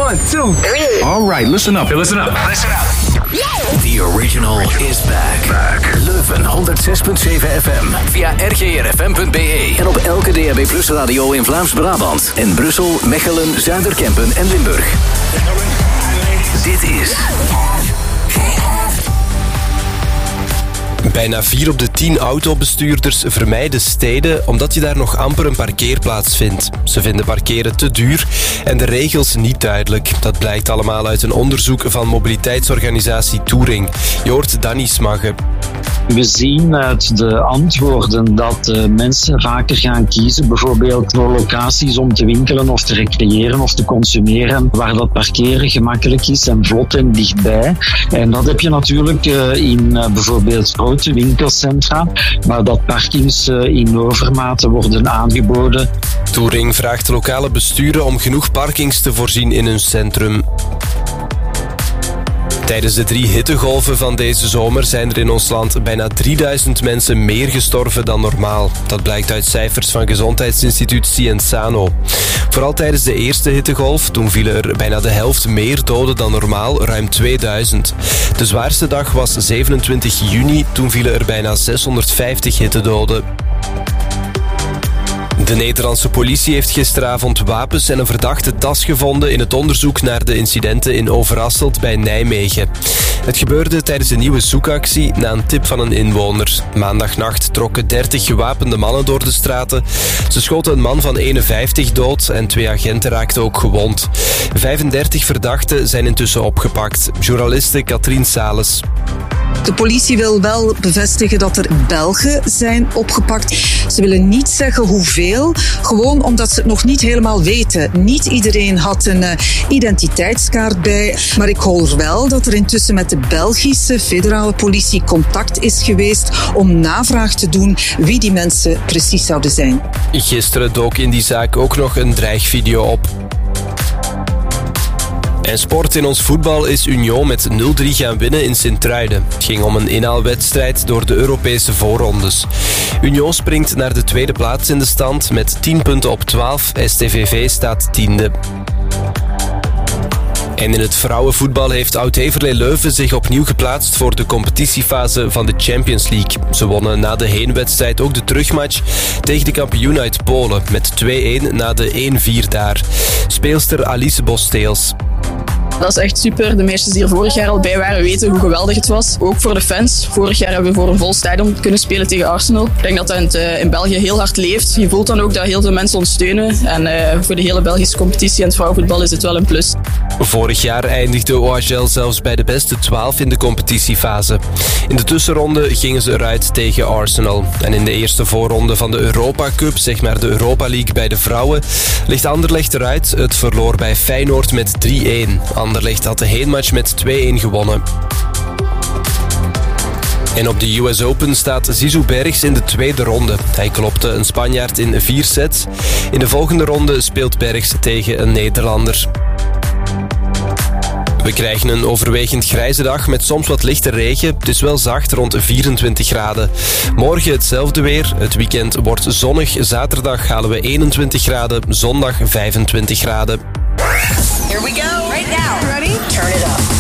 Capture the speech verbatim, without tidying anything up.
One, two, three. All right, listen up. Hey, listen up. Listen up. The original is back. back. Leuven honderd zes komma zeven F M. Via r g r f m punt b e. En op elke D A B Plus radio in Vlaams-Brabant. En Brussel, Mechelen, Zuiderkempen en Limburg. Dit is... Bijna vier op de tien autobestuurders vermijden steden omdat je daar nog amper een parkeerplaats vindt. Ze vinden parkeren te duur en de regels niet duidelijk. Dat blijkt allemaal uit een onderzoek van mobiliteitsorganisatie Touring. Je hoort Danny Smagge. We zien uit de antwoorden dat uh, mensen vaker gaan kiezen, bijvoorbeeld voor locaties om te winkelen of te recreëren of te consumeren, waar dat parkeren gemakkelijk is en vlot en dichtbij. En dat heb je natuurlijk uh, in uh, bijvoorbeeld grote winkelcentra, waar dat parkings uh, in overmate worden aangeboden. Touring vraagt lokale besturen om genoeg parkings te voorzien in hun centrum. Tijdens de drie hittegolven van deze zomer zijn er in ons land bijna drieduizend mensen meer gestorven dan normaal. Dat blijkt uit cijfers van gezondheidsinstituut Cienzano. Vooral tijdens de eerste hittegolf, toen vielen er bijna de helft meer doden dan normaal, ruim tweeduizend. De zwaarste dag was zevenentwintig juni, toen vielen er bijna zeshonderdvijftig hittedoden. De Nederlandse politie heeft gisteravond wapens en een verdachte tas gevonden in het onderzoek naar de incidenten in Overasselt bij Nijmegen. Het gebeurde tijdens een nieuwe zoekactie na een tip van een inwoner. Maandagnacht trokken dertig gewapende mannen door de straten. Ze schoten een man van eenenvijftig dood en twee agenten raakten ook gewond. vijfendertig verdachten zijn intussen opgepakt. Journaliste Katrien Sales. De politie wil wel bevestigen dat er Belgen zijn opgepakt. Ze willen niet zeggen hoeveel, gewoon omdat ze het nog niet helemaal weten. Niet iedereen had een uh, identiteitskaart bij, maar ik hoor wel dat er intussen met de Belgische federale politie contact is geweest om navraag te doen wie die mensen precies zouden zijn. Gisteren dook in die zaak ook nog een dreigvideo op. En sport in ons voetbal is Union met nul drie gaan winnen in Sint-Truiden. Het ging om een inhaalwedstrijd door de Europese voorrondes. Union springt naar de tweede plaats in de stand met tien punten op twaalf. S T V V staat tiende. En in het vrouwenvoetbal heeft Oud-Heverlee Leuven zich opnieuw geplaatst voor de competitiefase van de Champions League. Ze wonnen na de heenwedstrijd ook de terugmatch tegen de kampioen uit Polen met twee-een na de een vier daar. Speelster Alice Bosteels. Dat is echt super. De meisjes die er vorig jaar al bij waren weten hoe geweldig het was. Ook voor de fans. Vorig jaar hebben we voor een vol stadion kunnen spelen tegen Arsenal. Ik denk dat dat in, het, in België heel hard leeft. Je voelt dan ook dat heel veel mensen ons steunen. En uh, voor de hele Belgische competitie en het vrouwenvoetbal is het wel een plus. Vorig jaar eindigde O H L zelfs bij de beste twaalf in de competitiefase. In de tussenronde gingen ze eruit tegen Arsenal. En in de eerste voorronde van de Europa Cup, zeg maar de Europa League bij de vrouwen, ligt Anderlecht eruit. Het verloor bij Feyenoord met drie-een. Anderlecht had de heenmatch met twee-een gewonnen. En op de U S Open staat Zizou Bergs in de tweede ronde. Hij klopte een Spanjaard in vier sets. In de volgende ronde speelt Bergs tegen een Nederlander. We krijgen een overwegend grijze dag met soms wat lichte regen. Het is wel zacht, rond vierentwintig graden. Morgen hetzelfde weer. Het weekend wordt zonnig. Zaterdag halen we eenentwintig graden. Zondag vijfentwintig graden. Here we go.